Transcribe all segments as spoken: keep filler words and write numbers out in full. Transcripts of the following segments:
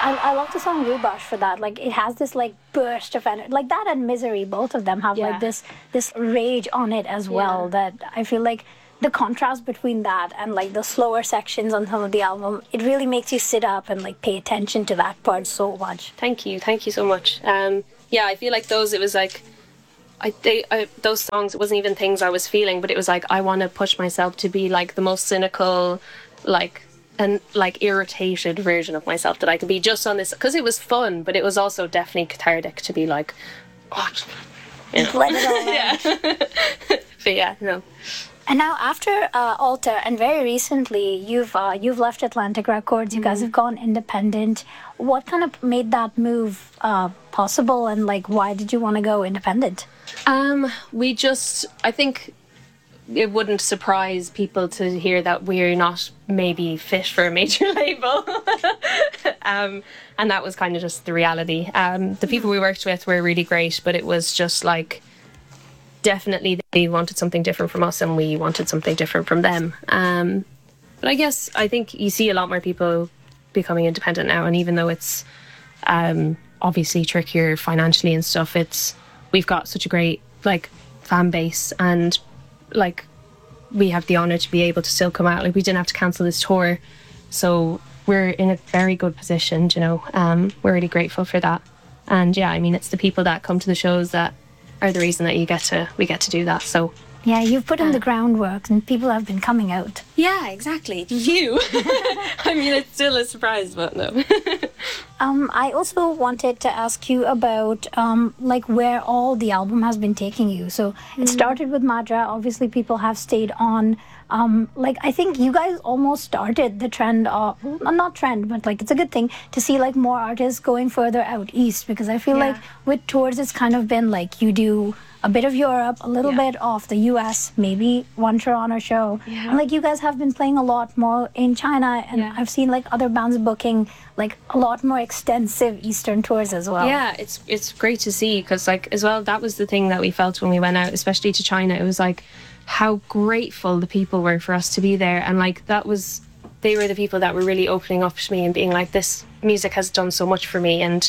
I, I love the song Rubash for that. Like, it has this like burst of energy, like that and Misery. Both of them have Yeah. like this this rage on it as well. Yeah. That I feel like the contrast between that and like the slower sections on some of the album, it really makes you sit up and like pay attention to that part so much. Thank you, thank you so much. Um, yeah, I feel like those. It was like, I, they, I those songs. It wasn't even things I was feeling, but it was like I want to push myself to be like the most cynical, like. and like irritated version of myself that I could be just on this, because it was fun, but it was also definitely cathartic to be like, oh, you know. Let it all out. Yeah. But yeah, no. And now after uh, Alter, and very recently, you've uh, you've left Atlantic Records. You guys have gone independent. What kind of made that move uh, possible, and like why did you want to go independent? Um, we just, I think. It wouldn't surprise people to hear that we're not maybe fit for a major label. um, and that was kind of just the reality. Um, the people we worked with were really great, but it was just like, definitely they wanted something different from us and we wanted something different from them. Um, but I guess, I think you see a lot more people becoming independent now, and even though it's um, obviously trickier financially and stuff, it's we've got such a great like fan base, and like we have the honor to be able to still come out. Like we didn't have to cancel this tour, so we're in a very good position, you know. Um, we're really grateful for that. And yeah, I mean, it's the people that come to the shows that are the reason that you get to we get to do that. So Yeah, you've put in the groundwork, and people have been coming out. yeah, exactly. You. I mean, it's still a surprise, but no. Um, I also wanted to ask you about um, like where all the album has been taking you. So it started with Madra. Obviously, people have stayed on. Um, like I think you guys almost started the trend of well, not trend, but like it's a good thing to see like more artists going further out east, because I feel Yeah. like with tours it's kind of been like you do a bit of Europe, a little Yeah. bit of the U S, maybe one Toronto show. Yeah. And like you guys have been playing a lot more in China, and Yeah. I've seen like other bands booking like a lot more extensive Eastern tours as well. Yeah, it's it's great to see, because like as well, that was the thing that we felt when we went out, especially to China. It was like how grateful the people were for us to be there, and like that was they were the people that were really opening up to me and being like, this music has done so much for me, and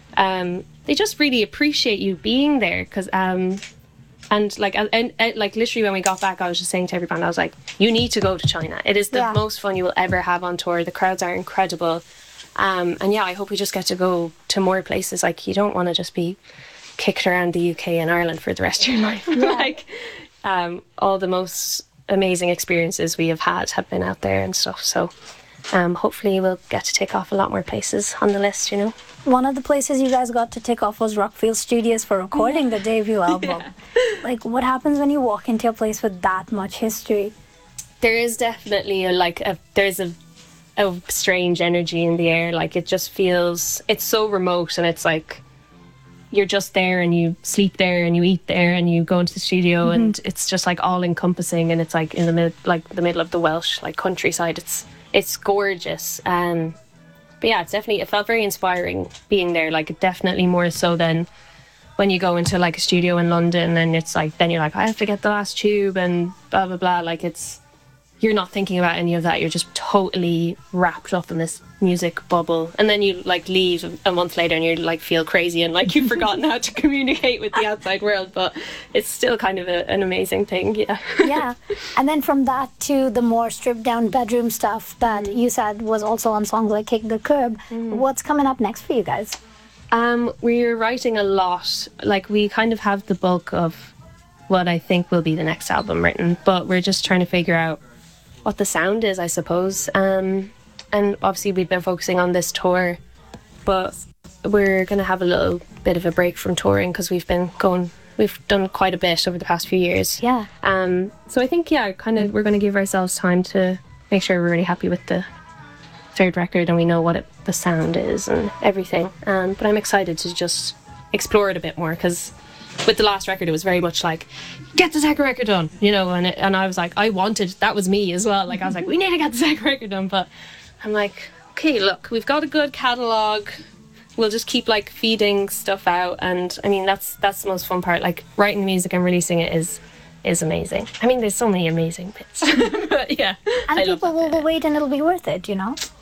um they just really appreciate you being there, because um and like and, and, and like literally when we got back, I was just saying to everyone, I was like, you need to go to China. It is the Yeah. most fun you will ever have on tour. The crowds are incredible. Um, and yeah, I hope we just get to go to more places. Like, you don't want to just be kicked around the U K and Ireland for the rest of your life. Like, um, all the most amazing experiences we have had have been out there and stuff. So um, hopefully we'll get to take off a lot more places on the list, you know. One of the places you guys got to take off was Rockfield Studios for recording the debut album. Like, what happens when you walk into a place with that much history? There is definitely a, like a there's a a strange energy in the air. Like, it just feels, it's so remote, and it's like you're just there, and you sleep there, and you eat there, and you go into the studio, Mm-hmm. and it's just like all encompassing, and it's like in the mid like the middle of the Welsh like countryside. It's it's gorgeous. Um but yeah, it's definitely, it felt very inspiring being there, like definitely more so than when you go into like a studio in London, and it's like then you're like, I have to get the last tube and blah blah blah. Like, it's you're not thinking about any of that. You're just totally wrapped up in this music bubble, and then you like leave a month later and you like feel crazy and like you've forgotten how to communicate with the outside world, but it's still kind of a, an amazing thing. Yeah. Yeah. And then from that to the more stripped down bedroom stuff that you said was also on songs like Kick the Curb. What's coming up next for you guys? Um, we're writing a lot. Like, we kind of have the bulk of what I think will be the next album written, but we're just trying to figure out what the sound is, I suppose. Um, and obviously we've been focusing on this tour, but we're going to have a little bit of a break from touring, because we've been going, we've done quite a bit over the past few years. Yeah. Um, so I think, yeah, kind of, we're going to give ourselves time to make sure we're really happy with the third record and we know what it, the sound is and everything. Um, but I'm excited to just explore it a bit more, because with the last record it was very much like, get the second record done, you know, and it, and I was like, I wanted, that was me as well, like I was like, we need to get the second record done, but I'm like, okay, look, we've got a good catalogue, we'll just keep like feeding stuff out. And I mean, that's that's the most fun part, like writing music and releasing it is is amazing. I mean, there's so many amazing bits. But yeah, And I love people that will bit. wait and it'll be worth it, you know?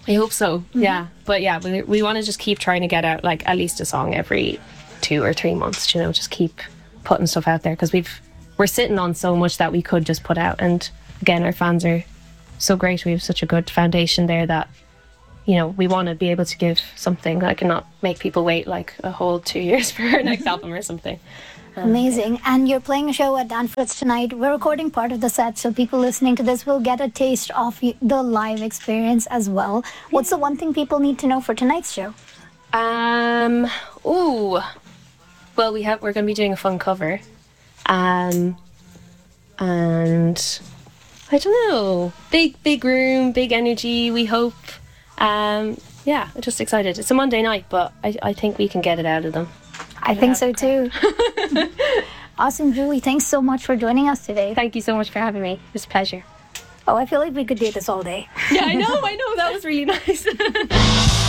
I hope so. Mm-hmm. Yeah, but yeah, we we want to just keep trying to get out like at least a song every two or three months. You know, just keep putting stuff out there because we've we're sitting on so much that we could just put out. And again, our fans are so great. We have such a good foundation there that, you know, we want to be able to give something that can not make people wait like a whole two years for our next album or something. Um, Amazing. And you're playing a show at Dan Fritz tonight. We're recording part of the set, so people listening to this will get a taste of y- the live experience as well. What's the one thing people need to know for tonight's show? Um. Ooh. Well, we have. We're going to be doing a fun cover. Um. And I don't know. Big, big room, big energy. We hope. Um. Yeah. I'm just excited. It's a Monday night, but I, I think we can get it out of them. I think so too. Awesome, Julie. Thanks so much for joining us today. Thank you so much for having me. It was a pleasure. Oh, I feel like we could do this all day. Yeah, I know. I know. That was really nice.